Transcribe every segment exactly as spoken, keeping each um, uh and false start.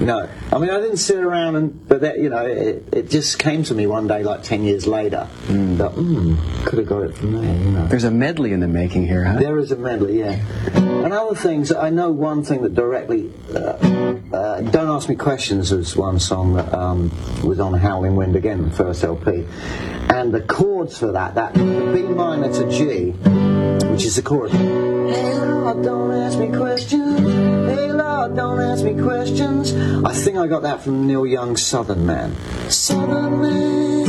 No. I mean, I didn't sit around and, but that, you know, it, it just came to me one day, like ten years later, mm. that, hmm, could have got it from there, you know. There's a medley in the making here, huh? There is a medley, yeah. And other things, I know one thing that directly, uh, uh, Don't Ask Me Questions was one song that um, was on Howling Wind again, the first L P. And the chords for that, that B minor to G, which is the chord. Hey Lord, don't ask me questions. Hey Lord, don't ask me questions. I think I got that from Neil Young's Southern Man. Southern Man.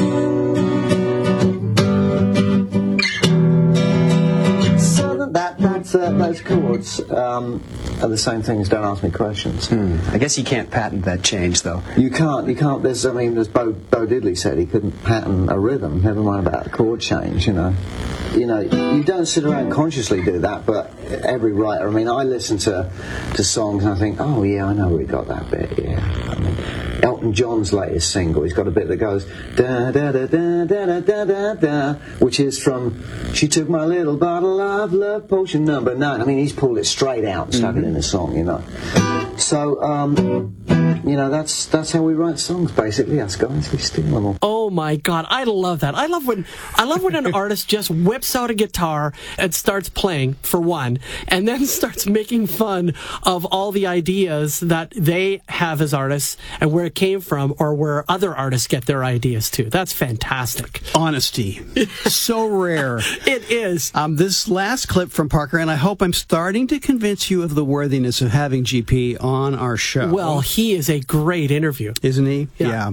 Southern, that, that's, uh, those chords um, are the same thing as Don't Ask Me Questions. Hmm. I guess you can't patent that change, though. You can't, you can't, there's, I mean, as Bo, Bo Diddley said, he couldn't patent a rhythm, never mind about a chord change, you know. You know, you don't sit around consciously do that, but every writer, I mean, I listen to to songs and I think, oh yeah, I know where he got that bit, yeah. I mean, Elton John's latest single, he's got a bit that goes da da da da da da da da, which is from She Took My Little Bottle of Love Potion Number Nine. I mean, he's pulled it straight out and stuck mm-hmm. it in the song, you know. So, um, you know, that's that's how we write songs, basically. Us guys, we steal them all. Oh my God, I love that. I love when I love when an artist just whips out a guitar and starts playing for one, and then starts making fun of all the ideas that they have as artists and where it came from, or where other artists get their ideas too. That's fantastic. Honesty, so rare. It is. Um, this last clip from Parker, and I hope I'm starting to convince you of the worthiness of having G P on our show. Well, he is a great interview, isn't he? Yeah. yeah.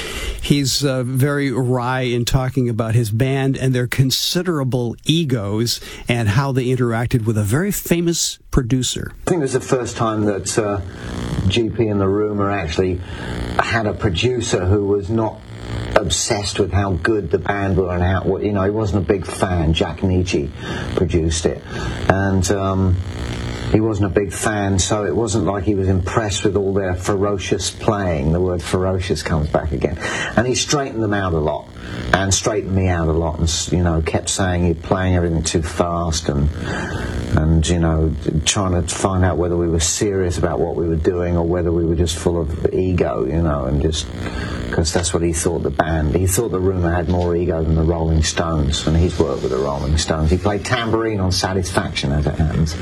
He's uh, very wry in talking about his band and their considerable egos and how they interacted with a very famous producer. I think it was the first time that uh, G P and the Rumour actually had a producer who was not obsessed with how good the band were and how, you know, he wasn't a big fan. Jack Nietzsche produced it. And um, he wasn't a big fan, so it wasn't like he was impressed with all their ferocious playing. The word ferocious comes back again. And he straightened them out a lot, and straightened me out a lot, and, you know, kept saying you're playing everything too fast, and, and you know, trying to find out whether we were serious about what we were doing or whether we were just full of ego, you know, and just, because that's what he thought the band, he thought the Rumour had more ego than the Rolling Stones, and he's worked with the Rolling Stones. He played tambourine on Satisfaction, as it happens.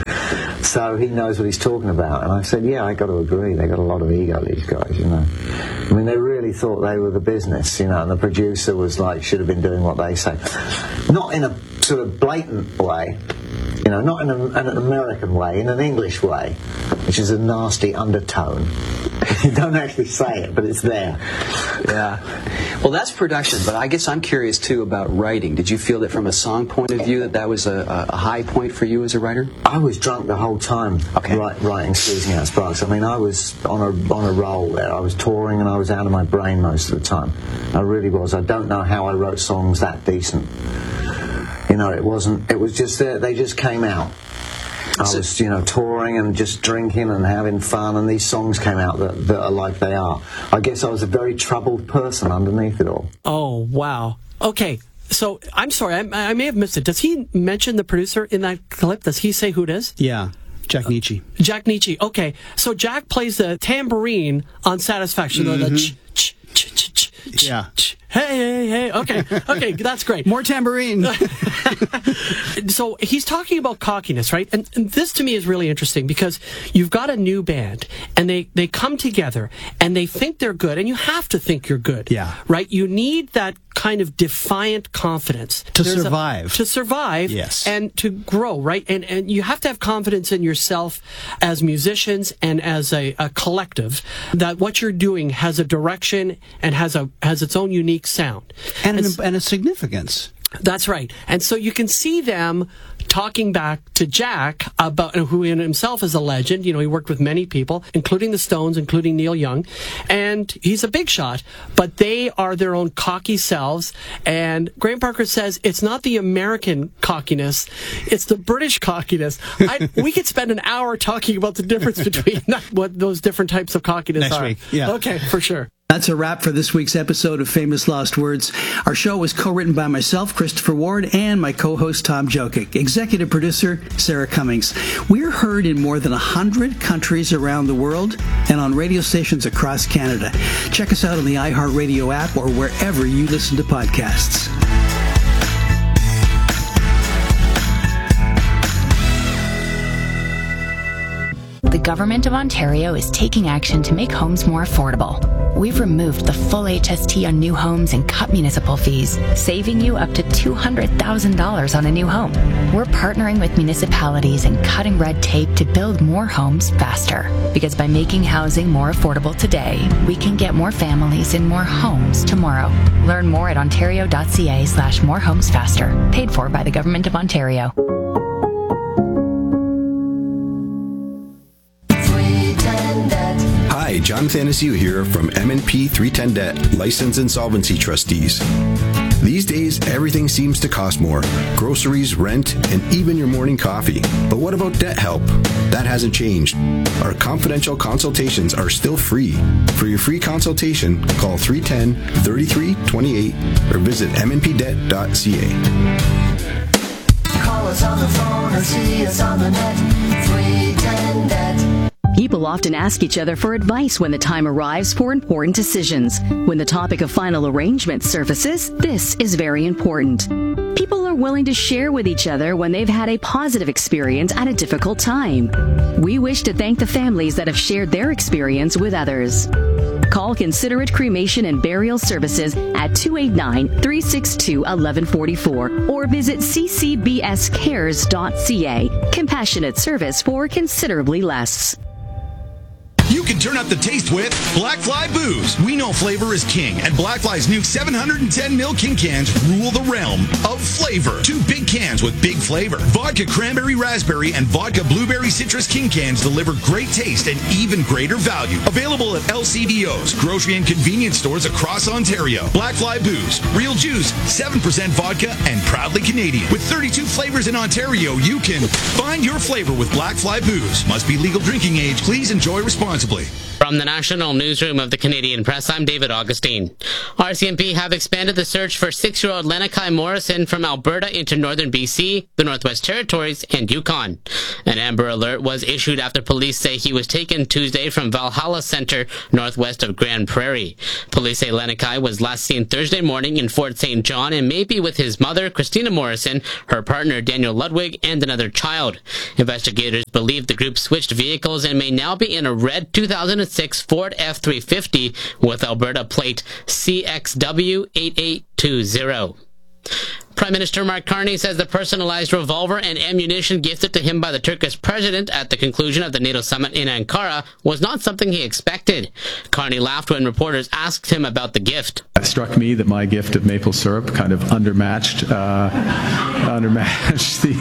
So he knows what he's talking about. And I said, yeah, I got to agree. They got a lot of ego, these guys, you know. I mean, they really thought they were the business, you know, and the producer was like, should have been doing what they say. Not in a sort of blatant way, you know, not in, a, in an American way, in an English way, which is a nasty undertone. You don't actually say it, but it's there. Yeah. Well, that's production, but I guess I'm curious, too, about writing. Did you feel that from a song point of view that that was a, a high point for you as a writer? I was drunk the whole time okay. write, writing Squeezing Out Sparks. I mean, I was on a, on a roll there. I was touring and I was out of my brain most of the time. I really was. I don't know how I wrote songs that decent. You know, it wasn't, it was just, uh, they just came out. I was, you know, touring and just drinking and having fun, and these songs came out that, that are like they are. I guess I was a very troubled person underneath it all. Oh, wow. Okay, so I'm sorry, I, I may have missed it. Does he mention the producer in that clip? Does he say who it is? Yeah. Jack Nietzsche. Jack Nietzsche. Okay, so Jack plays the tambourine on Satisfaction. Mm-hmm. The ch, ch, ch, ch, ch, yeah. Ch, hey, hey, hey. Okay, okay, that's great. More tambourine. So he's talking about cockiness, right? And, and this to me is really interesting because you've got a new band and they, they come together and they think they're good, and you have to think you're good. Yeah. Right? You need that kind of defiant confidence to There's survive. A, to survive. Yes. And to grow, right? And and you have to have confidence in yourself as musicians and as a, a collective that what you're doing has a direction and has a has its own unique sound. And, and, an, and a significance. That's right. And so you can see them talking back to Jack about, who in himself is a legend. You know, he worked with many people, including the Stones, including Neil Young. And he's a big shot, but they are their own cocky selves. And Graham Parker says it's not the American cockiness, it's the British cockiness. I, we could spend an hour talking about the difference between what those different types of cockiness Next are. week, yeah. Okay, for sure. That's a wrap for this week's episode of Famous Lost Words. Our show was co-written by myself, Christopher Ward, and my co-host, Tom Jokic. Executive producer, Sarah Cummings. We're heard in more than one hundred countries around the world and on radio stations across Canada. Check us out on the iHeartRadio app or wherever you listen to podcasts. The Government of Ontario is taking action to make homes more affordable. We've removed the full H S T on new homes and cut municipal fees, saving you up to two hundred thousand dollars on a new home. We're partnering with municipalities and cutting red tape to build more homes faster. Because by making housing more affordable today, we can get more families in more homes tomorrow. Learn more at ontario.ca slash more homes faster. Paid for by the Government of Ontario. Hi, John Thanasiu here from M and P three ten Debt, Licensed Insolvency Trustees. These days, everything seems to cost more. Groceries, rent, and even your morning coffee. But what about debt help? That hasn't changed. Our confidential consultations are still free. For your free consultation, call three one zero, three three two eight or visit m n p debt dot c a. Call us on the phone or see us on the net. three ten debt. People often ask each other for advice when the time arrives for important decisions. When the topic of final arrangement surfaces, this is very important. People are willing to share with each other when they've had a positive experience at a difficult time. We wish to thank the families that have shared their experience with others. Call Considerate Cremation and Burial Services at two eight nine, three six two, one one four four or visit c c b s cares dot c a. Compassionate service for considerably less. You can turn up the taste with Black Fly Booze. We know flavor is king, and Black Fly's new seven hundred ten milliliter King cans rule the realm of flavor. Two big cans with big flavor. Vodka Cranberry Raspberry and Vodka Blueberry Citrus King cans deliver great taste and even greater value. Available at L C B Os, grocery and convenience stores across Ontario. Black Fly Booze. Real juice, seven percent vodka, and proudly Canadian. With thirty-two flavors in Ontario, you can find your flavor with Black Fly Booze. Must be legal drinking age. Please enjoy responsibly. From the National Newsroom of the Canadian Press, I'm David Augustine. R C M P have expanded the search for six-year-old Lenakai Morrison from Alberta into northern B C, the Northwest Territories, and Yukon. An Amber Alert was issued after police say he was taken Tuesday from Valhalla Center, northwest of Grand Prairie. Police say Lenakai was last seen Thursday morning in Fort Saint John and may be with his mother, Christina Morrison, her partner, Daniel Ludwig, and another child. Investigators believe the group switched vehicles and may now be in a red two thousand six Ford F three fifty with Alberta plate C X W eight eight two zero. Prime Minister Mark Carney says the personalized revolver and ammunition gifted to him by the Turkish president at the conclusion of the NATO summit in Ankara was not something he expected. Carney laughed when reporters asked him about the gift. It struck me that my gift of maple syrup kind of undermatched, uh, undermatched the,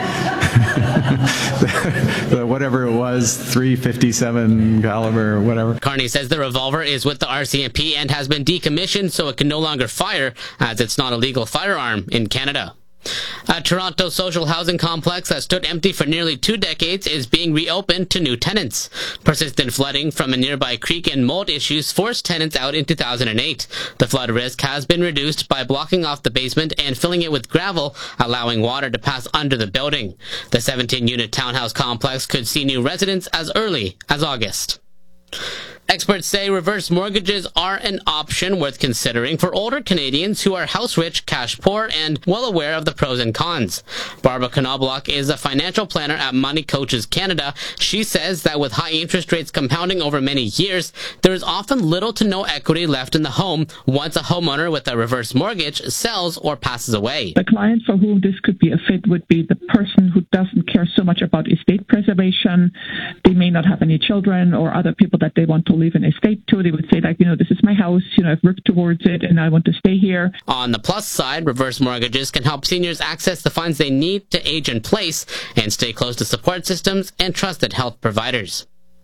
the whatever it was, three fifty-seven caliber or whatever. Carney says the revolver is with the R C M P and has been decommissioned so it can no longer fire, as it's not a legal firearm in Canada. A Toronto social housing complex that stood empty for nearly two decades is being reopened to new tenants. Persistent flooding from a nearby creek and mold issues forced tenants out in two thousand eight. The flood risk has been reduced by blocking off the basement and filling it with gravel, allowing water to pass under the building. The seventeen-unit townhouse complex could see new residents as early as August. Experts say reverse mortgages are an option worth considering for older Canadians who are house-rich, cash-poor, and well aware of the pros and cons. Barbara Knobloch is a financial planner at Money Coaches Canada. She says that with high interest rates compounding over many years, there is often little to no equity left in the home once a homeowner with a reverse mortgage sells or passes away. The client for whom this could be a fit would be the person who doesn't care so much about estate preservation. They may not have any children or other people that they want to leave an estate to. They would say, like, you know, this is my house, you know, I've worked towards it and I want to stay here. On the plus side, reverse mortgages can help seniors access the funds they need to age in place and stay close to support systems and trusted health providers.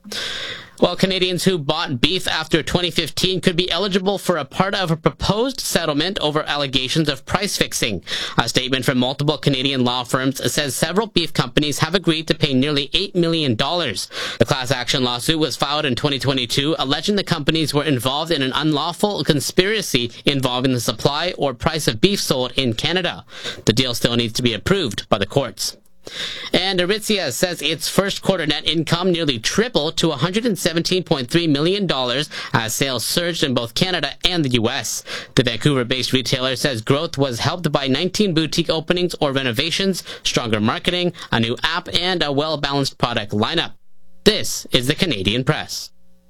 Well, Canadians who bought beef after twenty fifteen could be eligible for a part of a proposed settlement over allegations of price fixing. A statement from multiple Canadian law firms says several beef companies have agreed to pay nearly eight million dollars. The class action lawsuit was filed in twenty twenty-two, alleging the companies were involved in an unlawful conspiracy involving the supply or price of beef sold in Canada. The deal still needs to be approved by the courts. And Aritzia says its first quarter net income nearly tripled to one hundred seventeen point three million dollars as sales surged in both Canada and the U S. The Vancouver-based retailer says growth was helped by nineteen boutique openings or renovations, stronger marketing, a new app, and a well-balanced product lineup. This is the Canadian Press.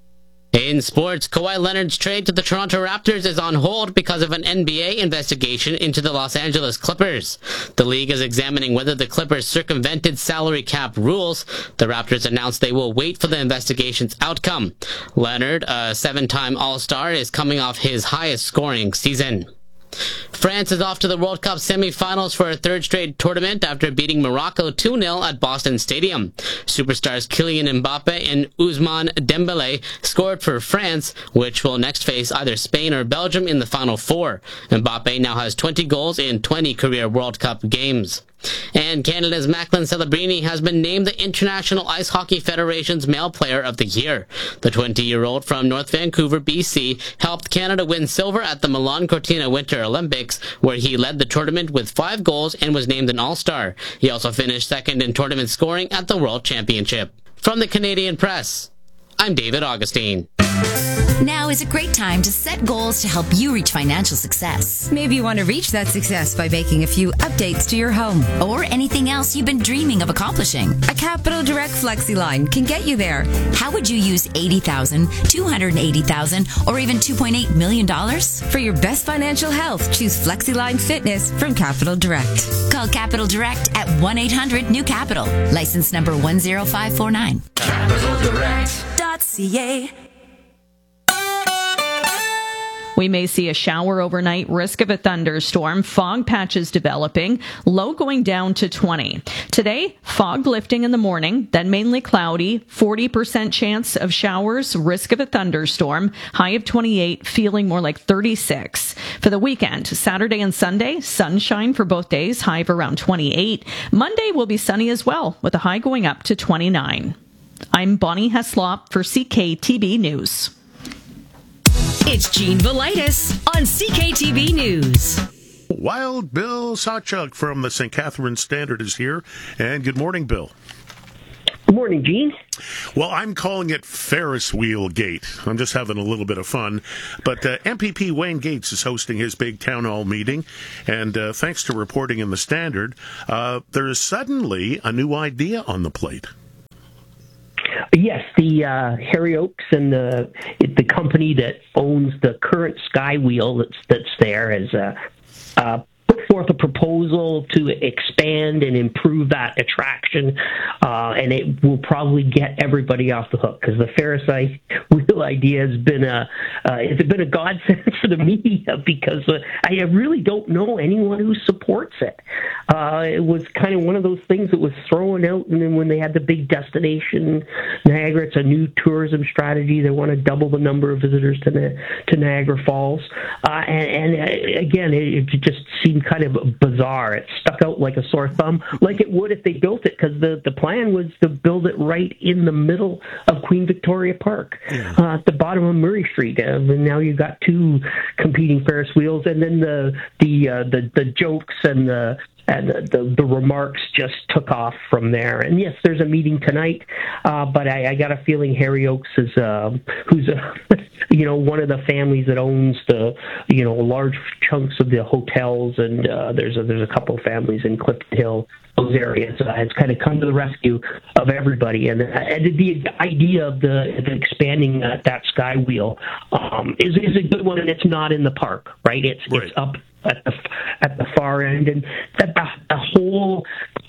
In sports, Kawhi Leonard's trade to the Toronto Raptors is on hold because of an N B A investigation into the Los Angeles Clippers. The league is examining whether the Clippers circumvented salary cap rules. The Raptors announced they will wait for the investigation's outcome. Leonard, a seven-time All-Star, is coming off his highest scoring season. France is off to the World Cup semi-finals for a third straight tournament after beating Morocco two nil at Boston Stadium. Superstars Kylian Mbappe and Ousmane Dembele scored for France, which will next face either Spain or Belgium in the Final Four. Mbappe now has twenty goals in twenty career World Cup games. And Canada's Macklin Celebrini has been named the International Ice Hockey Federation's Male Player of the Year. The twenty-year-old from North Vancouver, B C, helped Canada win silver at the Milan Cortina Winter Olympics, where he led the tournament with five goals and was named an All-Star. He also finished second in tournament scoring at the World Championship. From the Canadian Press, I'm David Augustine. Now is a great time to set goals to help you reach financial success. Maybe you want to reach that success by making a few updates to your home or anything else you've been dreaming of accomplishing. A Capital Direct FlexiLine can get you there. How would you use eighty thousand dollars, two hundred eighty thousand dollars, or even two point eight million dollars? For your best financial health, choose FlexiLine Fitness from Capital Direct. Call Capital Direct at one eight hundred new capital. License number one zero five four nine. Capital Direct. .ca. We may see a shower overnight, risk of a thunderstorm, fog patches developing, low going down to twenty. Today, fog lifting in the morning, then mainly cloudy, forty percent chance of showers, risk of a thunderstorm, high of twenty-eight, feeling more like thirty-six. For the weekend, Saturday and Sunday, sunshine for both days, high of around twenty-eight. Monday will be sunny as well, with a high going up to twenty-nine. I'm Bonnie Heslop for C K T B News. It's Gene Velitis on C K T V News. Wild Bill Sawchuk from the Saint Catharines Standard is here. And good morning, Bill. Good morning, Gene. Well, I'm calling it Ferris Wheel Gate. I'm just having a little bit of fun. But uh, M P P Wayne Gates is hosting his big town hall meeting. And uh, thanks to reporting in the Standard, uh, there is suddenly a new idea on the plate. Yes, the uh, Harry Oakes and the the company that owns the current Skywheel that's that's there has uh, uh, put forth a proposal to expand and improve that attraction, uh, and it will probably get everybody off the hook because the Ferris wheel idea has been a uh, it's been a godsend for the media because uh, I really don't know anyone who supports it. Uh, it was kind of one of those things that was thrown out, and then when they had the big destination Niagara, it's a new tourism strategy. They want to double the number of visitors to Na- to Niagara Falls, uh, and, and uh, again, it, it just seemed kind of bizarre. It stuck out like a sore thumb, like it would if they built it, because the, the plan was to build it right in the middle of Queen Victoria Park, yeah. uh, at the bottom of Murray Street. Uh, and now you've got two competing Ferris wheels, and then the the uh, the, the jokes and the And the, the, the remarks just took off from there. And yes, there's a meeting tonight, uh, but I, I got a feeling Harry Oakes is, uh, who's, a, you know, one of the families that owns the, you know, large chunks of the hotels, and uh, there's a, there's a couple of families in Clifton Hill, those areas. Uh, it's kind of come to the rescue of everybody, and, and the idea of the, the expanding uh, that Skywheel um, is is a good one, and it's not in the park, right? It's right. It's up at the at the far end, and that the, the whole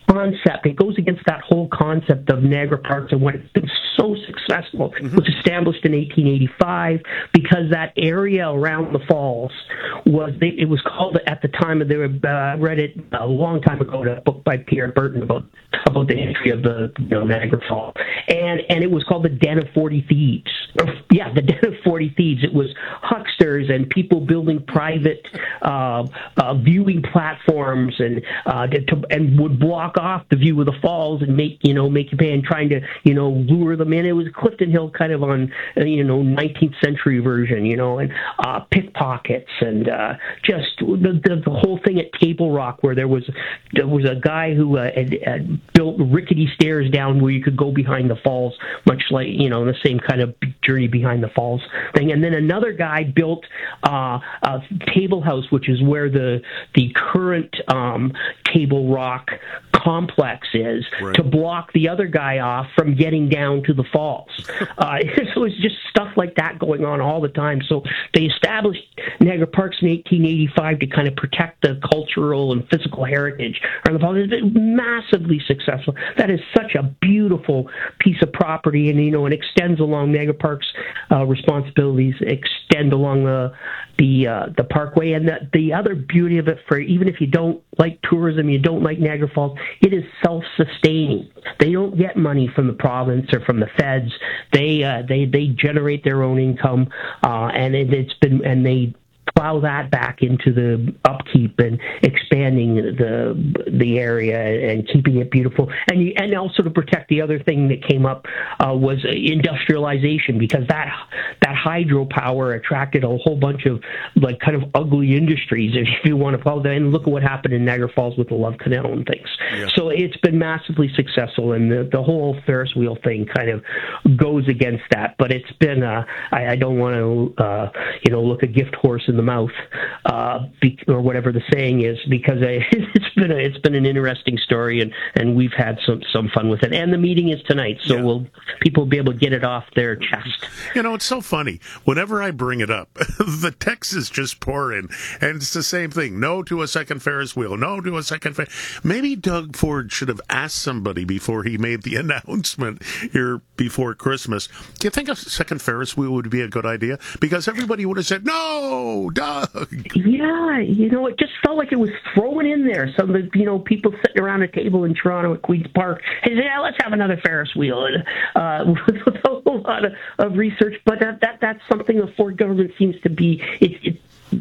concept. It goes against that whole concept of Niagara Parks and what it's been so successful. Mm-hmm. It was established in eighteen eighty-five because that area around the falls was, they, it was called at the time, they were, uh, read it a long time ago, a book by Pierre Burton about, about the history of the, you know, Niagara Falls. And, and it was called the Den of Forty Thieves. Or, yeah, the Den of Forty Thieves. It was hucksters and people building private uh, uh, viewing platforms and uh, to, and would block off the view of the falls and make, you know, make you pay and trying to, you know, lure them in. It was Clifton Hill kind of on, uh, you know, nineteenth century version, you know, and uh, pickpockets and uh, just the, the, the whole thing at Table Rock where there was there was a guy who uh, had, had built rickety stairs down where you could go behind the falls, much like, you know, the same kind of journey behind the falls thing. And then another guy built uh, a Table House, which is where the the current um, Table Rock complex is, right, to block the other guy off from getting down to the falls. Uh, so it's just stuff like that going on all the time. So they established Niagara Parks in eighteen eighty-five to kind of protect the cultural and physical heritage around the falls. It's been massively successful. That is such a beautiful piece of property, and you know, it extends along Niagara Parks. Uh, responsibilities extend along the the uh, the parkway, and the, the other beauty of it, for even if you don't like tourism, you don't like Niagara Falls, it is self-sustaining. They don't get money from the province or from the feds. They uh, they they generate their own income, uh, and it, it's been and they plow that back into the upkeep and expanding the the area and keeping it beautiful, and you, and also to protect. The other thing that came up uh, was industrialization, because that that hydropower attracted a whole bunch of like kind of ugly industries, if you want to follow that. And look at what happened in Niagara Falls with the Love Canal and things. Yeah. So it's been massively successful, and the, the whole Ferris wheel thing kind of goes against that. But it's been uh, I, I don't want to uh, you know look a gift horse in the mouth, uh, be, or whatever the saying is, because I, it's been a, it's been an interesting story, and, and we've had some, some fun with it. And the meeting is tonight, so yeah. we'll people will be able to get it off their chest. You know, it's so funny. Whenever I bring it up, the text is just pouring, and it's the same thing. No to a second Ferris wheel. No to a second. Fer- Maybe Doug Ford should have asked somebody before he made the announcement here before Christmas. Do you think a second Ferris wheel would be a good idea? Because everybody would have said no. Doug. Yeah, you know, it just felt like it was thrown in there. Some of the, you know, people sitting around a table in Toronto at Queen's Park, hey, yeah, let's have another Ferris wheel, and uh, with a whole lot of, of research. But that, that that's something the Ford government seems to be. It, it,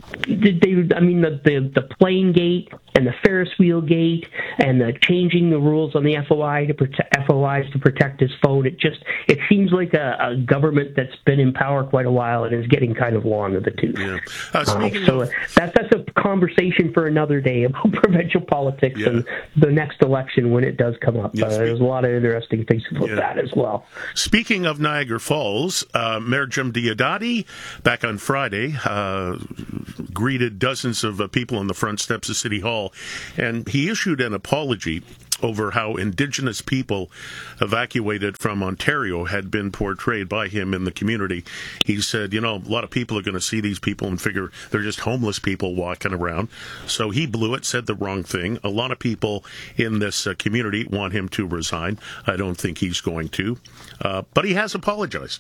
They, I mean, the, the the plane gate and the Ferris wheel gate and the changing the rules on the F O I to protect F O Is to protect his phone. It just it seems like a, a government that's been in power quite a while and is getting kind of long of the tooth. Yeah. Uh, um, so of... that's that's a conversation for another day about provincial politics yeah. and the next election when it does come up. Yes, uh, there's a lot of interesting things about yeah. that as well. Speaking of Niagara Falls, uh, Mayor Jim Diodati back on Friday. Uh, greeted dozens of uh, people on the front steps of City Hall, and he issued an apology over how Indigenous people evacuated from Ontario had been portrayed by him in the community. He said, you know, a lot of people are going to see these people and figure they're just homeless people walking around. So he blew it, said the wrong thing. A lot of people in this uh, community want him to resign. I don't think he's going to, uh, but he has apologized.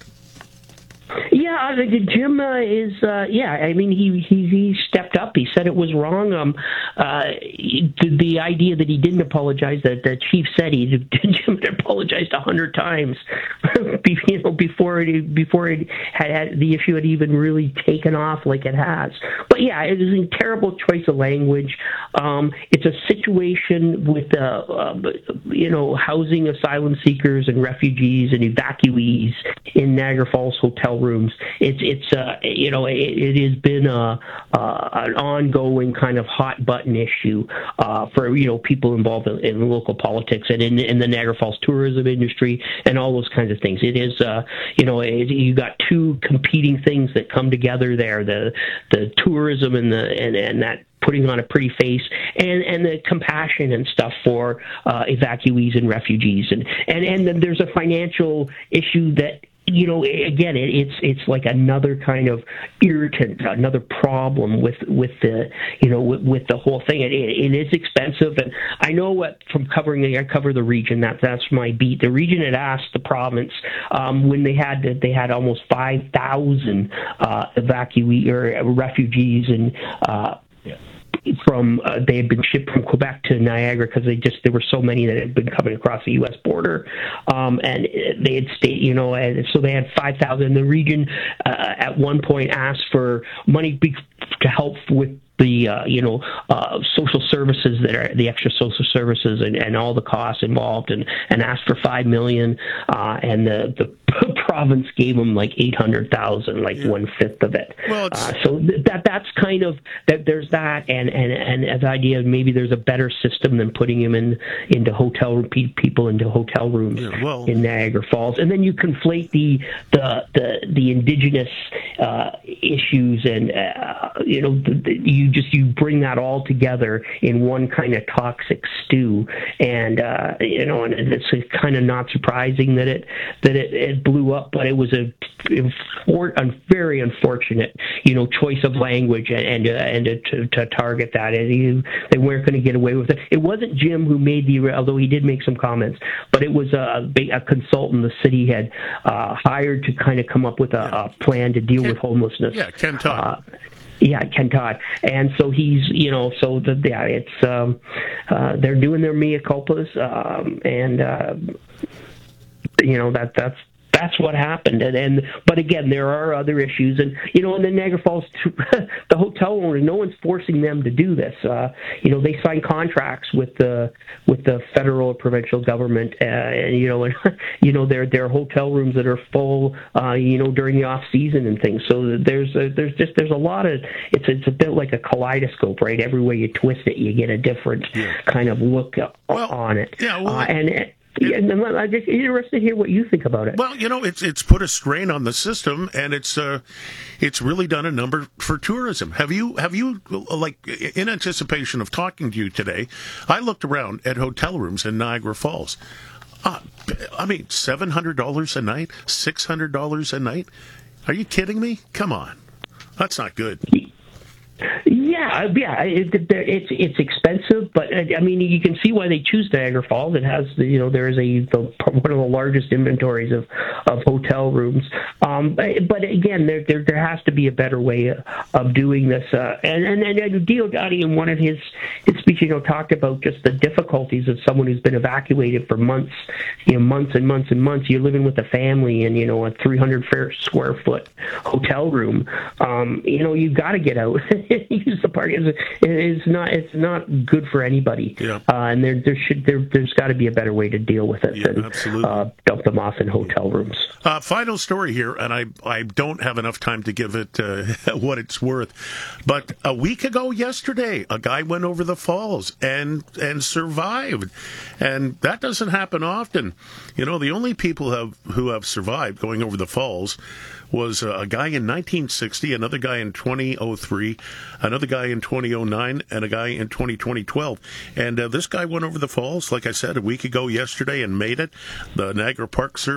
Yeah, I think Jim uh, is. Uh, yeah, I mean, he, he he stepped up. He said it was wrong. Um, uh, the, the idea that he didn't apologize, that the chief said he Jim had apologized a hundred times, you know, before it before it had, had the issue had even really taken off like it has. But yeah, it is a terrible choice of language. Um, it's a situation with uh, uh, you know housing asylum seekers and refugees and evacuees in Niagara Falls hotel rooms. It's it's uh, you know it, it has been a, uh, an ongoing kind of hot button issue uh, for you know people involved in, in local politics and in, in the Niagara Falls tourism industry and all those kinds of things. It is uh, you know it, you got two competing things that come together there: the the tourism and the and, and that putting on a pretty face, and, and the compassion and stuff for uh, evacuees and refugees, and and and then there's a financial issue that you know, again, it, it's it's like another kind of irritant, another problem with with the you know with, with the whole thing. It, it, it is expensive, and I know what from covering. I cover the region. That that's my beat. The region had asked the province um, when they had they had almost five thousand uh, evacuee or refugees and. Uh, From uh, they had been shipped from Quebec to Niagara because they just there were so many that had been coming across the U S border, um, and they had stayed, you know, and so they had five thousand. The region uh, at one point asked for money to help with the uh, you know uh, social services that are the extra social services and, and all the costs involved, and, and asked for five million, uh, and the the province gave them like eight hundred thousand, like yeah. one fifth of it. Well, uh, so th- that that's kind of that. There's that, and and and the idea of maybe there's a better system than putting them in into hotel people into hotel rooms yeah, well, in Niagara Falls, and then you conflate the the the, the indigenous uh, issues, and uh, you know the, the, you just you bring that all together in one kind of toxic stew, and uh, you know, and it's kind of not surprising that it that it, it blew up, but it was a, a very unfortunate, you know, choice of language and and, uh, and to, to target that. And he, they weren't going to get away with it. It wasn't Jim who made the, although he did make some comments, but it was a, a consultant the city had uh, hired to kind of come up with a, a plan to deal Ken, with homelessness. Yeah, Ken Todd. Uh, Yeah, Ken Todd, and so he's, you know, so the yeah, it's um, uh, they're doing their mea culpas, um, and uh, you know that that's. That's what happened, and, and but again, there are other issues, and you know, in the Niagara Falls, the hotel owners, no one's forcing them to do this. Uh, you know, they sign contracts with the with the federal or provincial government, uh, and you know, and you know, there there are hotel rooms that are full, uh, you know, during the off season and things. So there's a, there's just there's a lot of it's it's a bit like a kaleidoscope, right? Every way you twist it, you get a different yeah. kind of look well, on it, yeah, well, uh, and. Yeah, and I'm just interested to hear what you think about it. Well, you know, it's it's put a strain on the system, and it's uh, it's really done a number for tourism. Have you have you like in anticipation of talking to you today? I looked around at hotel rooms in Niagara Falls. Uh, I mean, seven hundred dollars a night, six hundred dollars a night. Are you kidding me? Come on, that's not good. Yeah, yeah, it, it's it's expensive, but I mean, you can see why they choose Niagara Falls. It has, the, you know, there is a the, one of the largest inventories of, of hotel rooms. Um, but again, there, there there has to be a better way of doing this. Uh, and and and Diodati in one of his his speeches, you know, talked about just the difficulties of someone who's been evacuated for months, you know, months and months and months. You're living with a family in, you know, a three hundred square foot hotel room. Um, you know, you've got to get out. Use the park. It's, it's not. It's not good for anybody. Yeah. Uh, and there, there should, there, there's got to be a better way to deal with it yeah, than absolutely. Uh, dump them off in hotel rooms. Uh, final story here, and I, I don't have enough time to give it uh, what it's worth. But a week ago, yesterday, a guy went over the falls and and survived, and that doesn't happen often. You know, the only people have who have survived going over the falls was a guy in nineteen sixty, another guy in twenty oh three, another guy in twenty oh nine, and a guy in twenty twelve. And uh, this guy went over the falls, like I said, a week ago yesterday and made it. The Niagara Park Service